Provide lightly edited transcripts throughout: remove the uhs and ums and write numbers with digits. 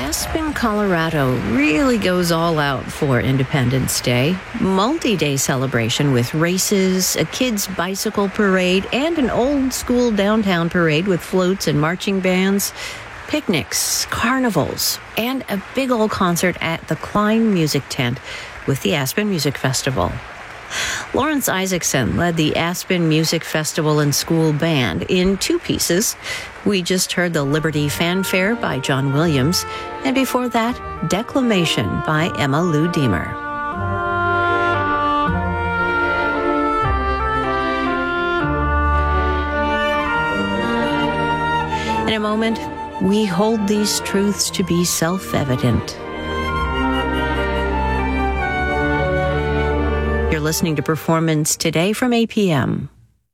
Aspen, Colorado really goes all out for Independence Day. Multi-day celebration with races, a kids' bicycle parade, and an old-school downtown parade with floats and marching bands, picnics, carnivals, and a big old concert at the Klein Music Tent with the Aspen Music Festival. Lawrence Isaacson led the Aspen Music Festival and School Band in two pieces. We just heard the Liberty Fanfare by John Williams, and before that, Declamation by Emma Lou Deemer. In a moment, we hold these truths to be self-evident. You're listening to Performance Today from APM.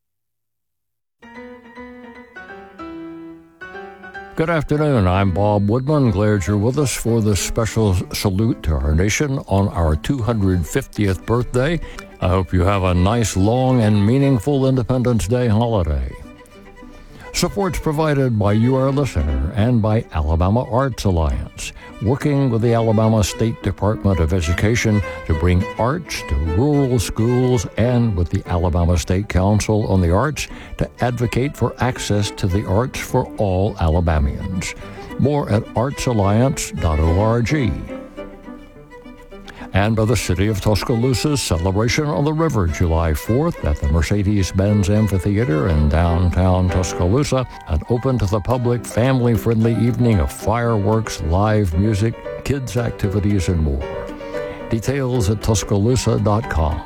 Good afternoon. I'm Bob Woodman. Glad you're with us for this special salute to our nation on our 250th birthday. I hope you have a nice, long, and meaningful Independence Day holiday. Support's provided by you, our listener, and by Alabama Arts Alliance, working with the Alabama State Department of Education to bring arts to rural schools, and with the Alabama State Council on the Arts to advocate for access to the arts for all Alabamians. More at artsalliance.org. And by the City of Tuscaloosa's Celebration on the River, July 4th at the Mercedes-Benz Amphitheater in downtown Tuscaloosa, an open to the public, family-friendly evening of fireworks, live music, kids' activities, and more. Details at Tuscaloosa.com.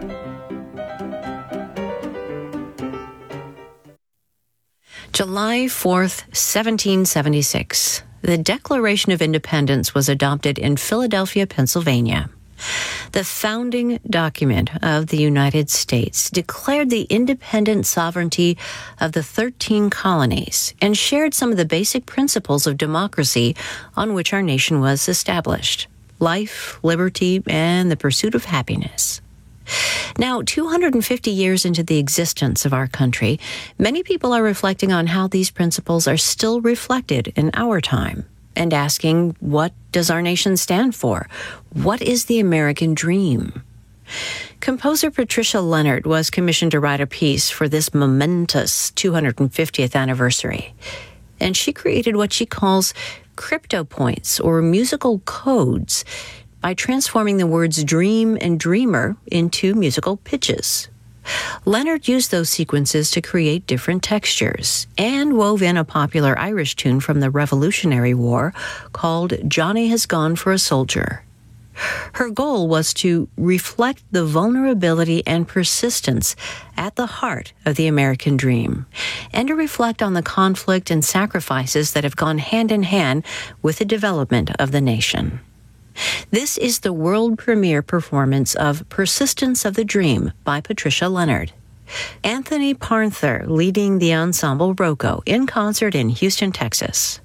July 4th, 1776. The Declaration of Independence was adopted in Philadelphia, Pennsylvania. The founding document of the United States declared the independent sovereignty of the 13 colonies and shared some of the basic principles of democracy on which our nation was established: life, liberty, and the pursuit of happiness. Now, 250 years into the existence of our country, many people are reflecting on how these principles are still reflected in our time and asking, what does our nation stand for? What is the American dream? Composer Patricia Leonard was commissioned to write a piece for this momentous 250th anniversary, and she created what she calls crypto points, or musical codes, by transforming the words dream and dreamer into musical pitches. Leonard used those sequences to create different textures and wove in a popular Irish tune from the Revolutionary War called Johnny Has Gone for a Soldier. Her goal was to reflect the vulnerability and persistence at the heart of the American dream, and to reflect on the conflict and sacrifices that have gone hand in hand with the development of the nation. This is the world premiere performance of Persistence of the Dream by Patricia Leonard. Anthony Parnther leading the ensemble Rocco in concert in Houston, Texas.